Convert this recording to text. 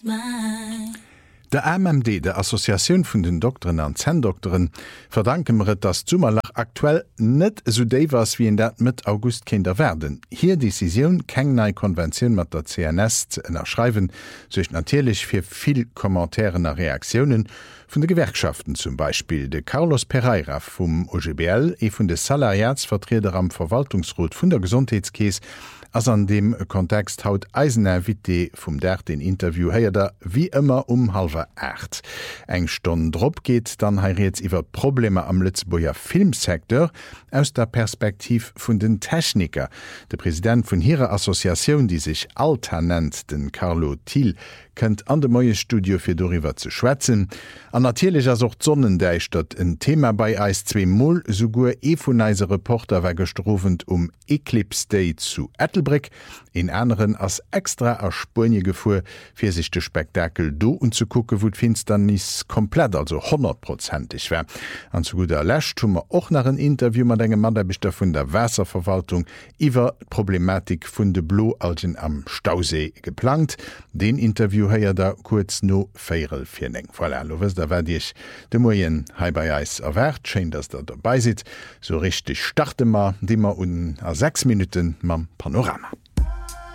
Der MMD, der Assoziation vun den Doktoren an Zahndoktoren, verdankemeret, dass Zumalach aktuell net so déi was wie en dat mit August Kinder werden. Hier Decision keng nei Konvention mat der CNS zu erschreiben, sech natürlich fir viel Kommentaren a Reaktionen vun de Gewerkschaften, zum Beispiel de Carlos Pereira vum OGBL vun de Salariatsvertreter am Verwaltungsrat vun der Gesundheitskäes, as an dem Kontext haut Eisenervité vum der den Interview heier wie immer 7:30. Eng Stunde drop geht, dann heiert iwwer Probleme am Lützburger Filmsektor aus der Perspektiv vun den Techniker. Der Präsident vun ihrer Assoziation, die sich Alta nennt, den Carlo Thiel, könnt an de moie Studio fir darüber zu schwätzen. An natürlich as auch Sonnendeichstadt ein Thema bei Eis 2 sogur vun eise Reporter war gestrofend Eclipse Day zu Ettelbrick, in anderen as extra aus Spanje gefuhr, fir sich de Spektakel do und zu gucke, wo Finsternis komplett, also 100%ig wär. An zu guter Letzt hummer och nach ein Interview mat engem Mann der Bichter vun der Wasserverwaltung iwwer Problematik vun de Bloalgen am Stausee geplant. Den Interview heier da kurz no Féel firneng. Voilà, da werd ich de Moien hai bei Eis erwert, schein, dass der dabei sit. So richtig starte ma, dimmer un a 6 Minuten mam Panorama.